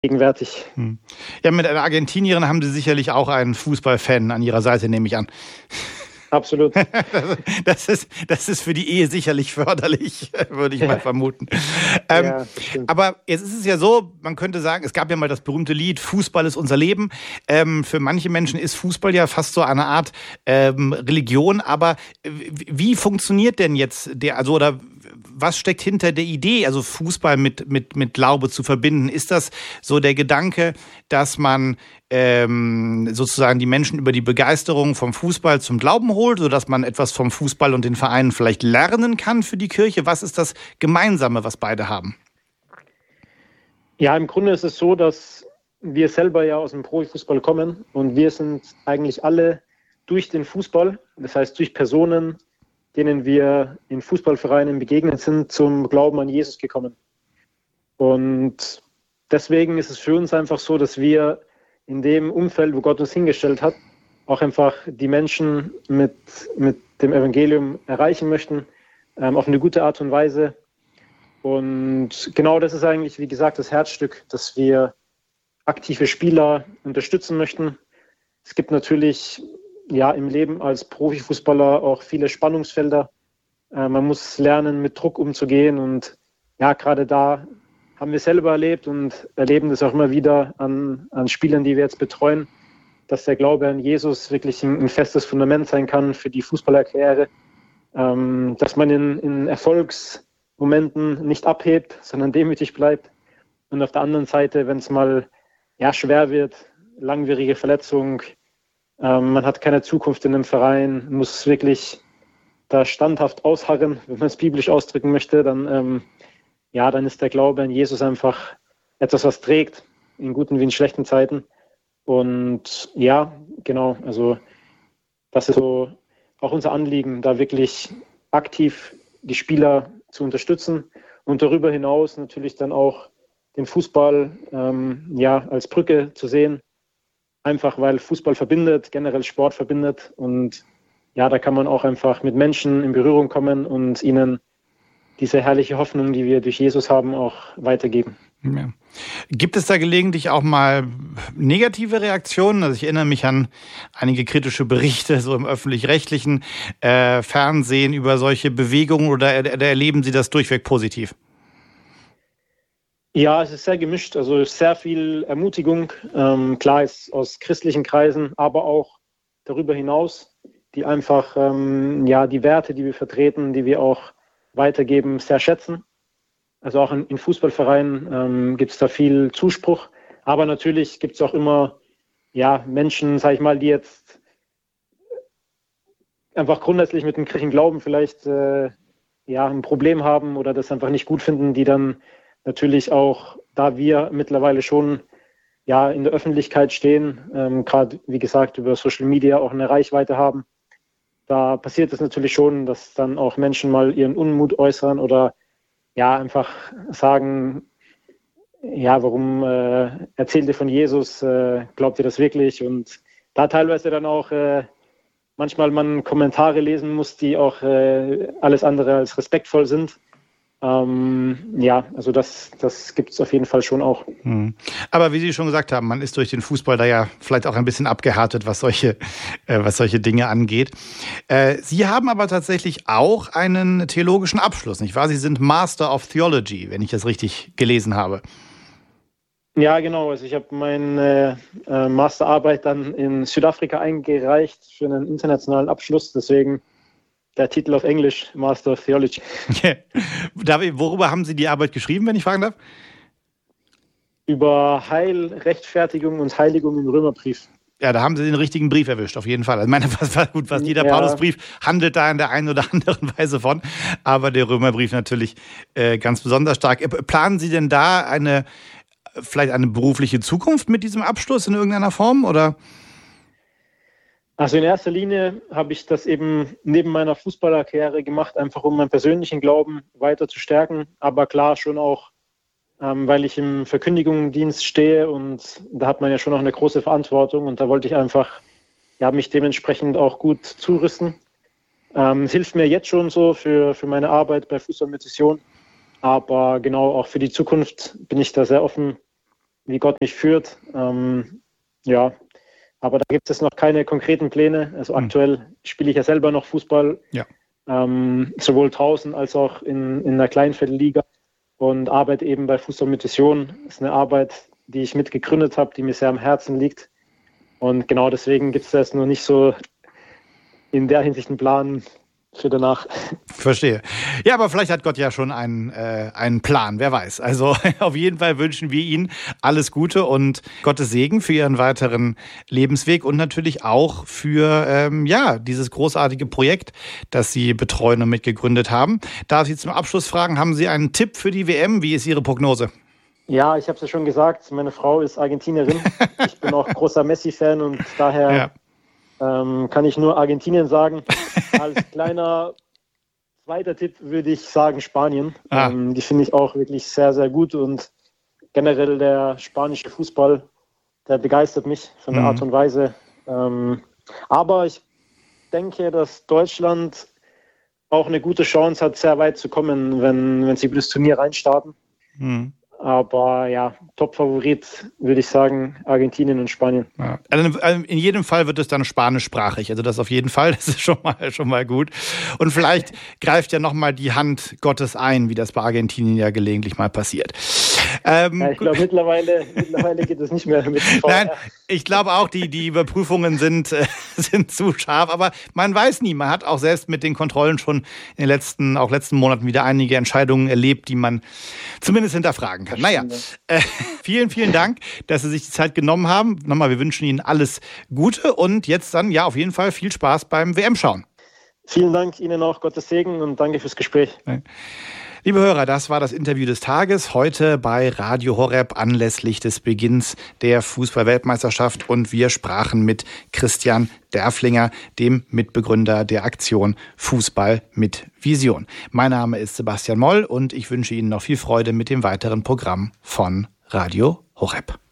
gegenwärtig. Ja, mit einer Argentinierin haben Sie sicherlich auch einen Fußballfan an Ihrer Seite, nehme ich an. Absolut. Das ist für die Ehe sicherlich förderlich, würde ich mal vermuten. Ja, aber jetzt ist es ja so, man könnte sagen, es gab ja mal das berühmte Lied, Fußball ist unser Leben. Für manche Menschen ist Fußball ja fast so eine Art Religion, aber wie funktioniert denn jetzt oder was steckt hinter der Idee, also Fußball mit Glaube zu verbinden? Ist das so der Gedanke, dass man sozusagen die Menschen über die Begeisterung vom Fußball zum Glauben holt, sodass man etwas vom Fußball und den Vereinen vielleicht lernen kann für die Kirche? Was ist das Gemeinsame, was beide haben? Ja, im Grunde ist es so, dass wir selber ja aus dem Profifußball kommen und wir sind eigentlich alle durch den Fußball, das heißt durch Personen, denen wir in Fußballvereinen begegnet sind, zum Glauben an Jesus gekommen. Und deswegen ist es für uns einfach so, dass wir in dem Umfeld, wo Gott uns hingestellt hat, auch einfach die Menschen mit dem Evangelium erreichen möchten, auf eine gute Art und Weise. Und genau das ist eigentlich, wie gesagt, das Herzstück, dass wir aktive Spieler unterstützen möchten. Es gibt natürlich im Leben als Profifußballer auch viele Spannungsfelder. Man muss lernen, mit Druck umzugehen. Und ja, gerade da haben wir selber erlebt und erleben das auch immer wieder an Spielern, die wir jetzt betreuen, dass der Glaube an Jesus wirklich ein festes Fundament sein kann für die Fußballerkarriere, dass man in Erfolgsmomenten nicht abhebt, sondern demütig bleibt. Und auf der anderen Seite, wenn es mal schwer wird, langwierige Verletzung, man hat keine Zukunft in einem Verein, muss wirklich da standhaft ausharren, wenn man es biblisch ausdrücken möchte, dann ist der Glaube an Jesus einfach etwas, was trägt, in guten wie in schlechten Zeiten. Und ja, genau, also das ist so auch unser Anliegen, da wirklich aktiv die Spieler zu unterstützen und darüber hinaus natürlich dann auch den Fußball als Brücke zu sehen, einfach weil Fußball verbindet, generell Sport verbindet und ja, da kann man auch einfach mit Menschen in Berührung kommen und ihnen diese herrliche Hoffnung, die wir durch Jesus haben, auch weitergeben. Ja. Gibt es da gelegentlich auch mal negative Reaktionen? Also ich erinnere mich an einige kritische Berichte so im öffentlich-rechtlichen Fernsehen über solche Bewegungen oder erleben Sie das durchweg positiv? Ja, es ist sehr gemischt, also sehr viel Ermutigung, klar ist aus christlichen Kreisen, aber auch darüber hinaus, die einfach die Werte, die wir vertreten, die wir auch weitergeben, sehr schätzen. Also auch in Fußballvereinen gibt es da viel Zuspruch. Aber natürlich gibt es auch immer Menschen, sage ich mal, die jetzt einfach grundsätzlich mit dem christlichen Glauben vielleicht ein Problem haben oder das einfach nicht gut finden, die dann natürlich auch, da wir mittlerweile schon in der Öffentlichkeit stehen, gerade wie gesagt über Social Media auch eine Reichweite haben, da passiert es natürlich schon, dass dann auch Menschen mal ihren Unmut äußern oder einfach sagen, warum erzählt ihr von Jesus, glaubt ihr das wirklich? Und da teilweise dann auch manchmal man Kommentare lesen muss, die auch alles andere als respektvoll sind. Also das gibt es auf jeden Fall schon auch. Aber wie Sie schon gesagt haben, man ist durch den Fußball da ja vielleicht auch ein bisschen abgehärtet, was solche Dinge angeht. Sie haben aber tatsächlich auch einen theologischen Abschluss, nicht wahr? Sie sind Master of Theology, wenn ich das richtig gelesen habe. Ja, genau. Also ich habe meine Masterarbeit dann in Südafrika eingereicht für einen internationalen Abschluss. Deswegen der Titel auf Englisch, Master of Theology. Worüber haben Sie die Arbeit geschrieben, wenn ich fragen darf? Über Heil, Rechtfertigung und Heiligung im Römerbrief. Ja, da haben Sie den richtigen Brief erwischt, auf jeden Fall. Also ich meine, fast jeder Paulusbrief handelt da in der einen oder anderen Weise von. Aber der Römerbrief natürlich ganz besonders stark. Planen Sie denn da vielleicht eine berufliche Zukunft mit diesem Abschluss in irgendeiner Form, oder? Also in erster Linie habe ich das eben neben meiner Fußballerkarriere gemacht, einfach um meinen persönlichen Glauben weiter zu stärken. Aber klar schon auch, weil ich im Verkündigungsdienst stehe und da hat man ja schon auch eine große Verantwortung und da wollte ich einfach mich dementsprechend auch gut zurüsten. Es hilft mir jetzt schon so für meine Arbeit bei Fußball mit Vision, aber genau auch für die Zukunft bin ich da sehr offen, wie Gott mich führt. Ja, aber da gibt es noch keine konkreten Pläne. Also aktuell spiele ich ja selber noch Fußball, sowohl draußen als auch in der Kleinfeldliga und arbeite eben bei Fußball mit Vision. Das ist eine Arbeit, die ich mitgegründet habe, die mir sehr am Herzen liegt. Und genau deswegen gibt es das nur nicht so in der Hinsicht einen Plan für danach. Verstehe. Ja, aber vielleicht hat Gott ja schon einen Plan, wer weiß. Also auf jeden Fall wünschen wir Ihnen alles Gute und Gottes Segen für Ihren weiteren Lebensweg und natürlich auch für dieses großartige Projekt, das Sie betreuen und mitgegründet haben. Darf ich Sie zum Abschluss fragen, haben Sie einen Tipp für die WM? Wie ist Ihre Prognose? Ja, ich habe es ja schon gesagt, meine Frau ist Argentinierin. Ich bin auch großer Messi-Fan und daher kann ich nur Argentinien sagen. Als kleiner zweiter Tipp würde ich sagen Spanien. Die finde ich auch wirklich sehr, sehr gut und generell der spanische Fußball, der begeistert mich von der Art und Weise. Aber ich denke, dass Deutschland auch eine gute Chance hat, sehr weit zu kommen, wenn sie das Turnier reinstarten. Aber ja, Top-Favorit würde ich sagen Argentinien und Spanien. Ja. Also in jedem Fall wird es dann spanischsprachig. Also das auf jeden Fall, das ist schon mal gut. Und vielleicht greift ja nochmal die Hand Gottes ein, wie das bei Argentinien ja gelegentlich mal passiert. Ich glaube, mittlerweile geht es nicht mehr mit VR. Nein, ich glaube auch, die Überprüfungen sind zu scharf. Aber man weiß nie. Man hat auch selbst mit den Kontrollen schon in den letzten Monaten wieder einige Entscheidungen erlebt, die man zumindest hinterfragen kann. Naja, vielen, vielen Dank, dass Sie sich die Zeit genommen haben. Nochmal, wir wünschen Ihnen alles Gute und jetzt dann auf jeden Fall viel Spaß beim WM-Schauen. Vielen Dank Ihnen auch, Gottes Segen und danke fürs Gespräch. Liebe Hörer, das war das Interview des Tages heute bei Radio Horeb anlässlich des Beginns der Fußball-Weltmeisterschaft und wir sprachen mit Christian Derflinger, dem Mitbegründer der Aktion Fußball mit Vision. Mein Name ist Sebastian Moll und ich wünsche Ihnen noch viel Freude mit dem weiteren Programm von Radio Horeb.